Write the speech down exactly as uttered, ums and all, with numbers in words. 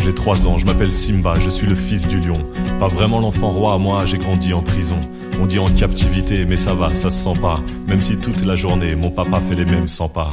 J'ai trois ans, je m'appelle Simba, je suis le fils du lion. Pas vraiment l'enfant roi, moi j'ai grandi en prison. On dit en captivité, mais ça va, ça se sent pas. Même si toute la journée, mon papa fait les mêmes cent pas.